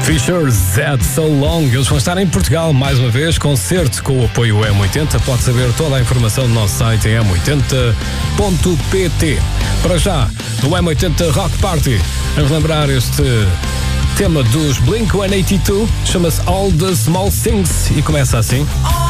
Fisher Z So Long. Eles vão estar em Portugal mais uma vez, concerto com o apoio M80. Pode saber toda a informação no nosso site em m80.pt. Para já, no M80 Rock Party, vamos lembrar este tema dos Blink-182, chama-se All the Small Things e começa assim.